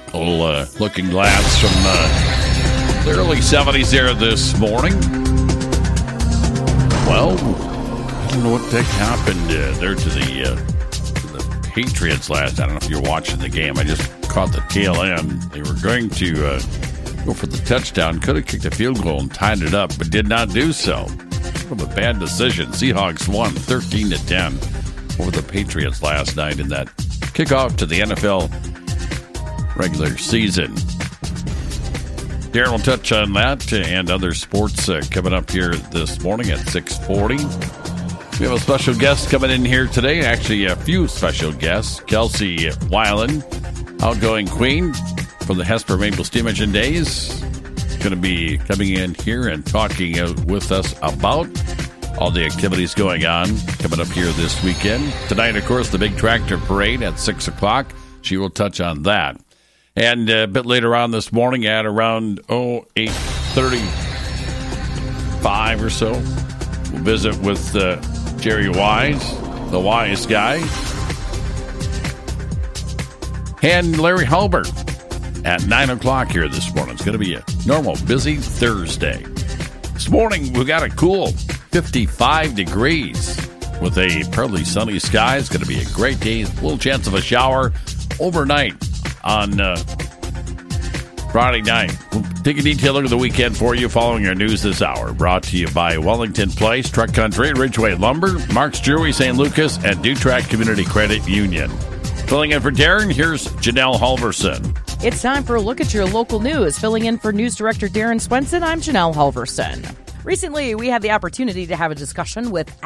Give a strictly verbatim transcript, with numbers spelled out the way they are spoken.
A little uh, looking glass from uh, the early seventies there this morning. Well, I don't know what the heck happened uh, there to the, uh, to the Patriots last. I don't know if you're watching the game. I just caught the tail end. They were going to uh, go for the touchdown. Could have kicked a field goal and tied it up, but did not do so. Sort of a bad decision. Seahawks won thirteen to ten over the Patriots last night in that kickoff to the N F L regular season. Darren will touch on that and other sports uh, coming up here this morning at six forty. We have a special guest coming in here today. Actually, a few special guests. Kelsey Weiland, outgoing queen from the Hesper Maple Steam Engine Days, going to be coming in here and talking uh, with us about all the activities going on coming up here this weekend. Tonight, of course, the big tractor parade at six o'clock. She will touch on that. And a bit later on this morning at around oh, eight thirty-five or so, we'll visit with uh, Jerry Wise, the Wise Guy, and Larry Halbert at nine o'clock here this morning. It's going to be a normal, busy Thursday. This morning, we've got a cool fifty-five degrees with a partly sunny sky. It's going to be a great day. A little chance of a shower overnight on uh, Friday night. We'll take a detailed look at the weekend for you following our news this hour. Brought to you by Wellington Place, Truck Country, Ridgeway Lumber, Mark's Jewelry, Saint Lucas, and Dutrack Community Credit Union. Filling in for Darren, here's Janelle Halverson. It's time for a look at your local news. Filling in for News Director Darren Swenson, I'm Janelle Halverson. Recently, we had the opportunity to have a discussion with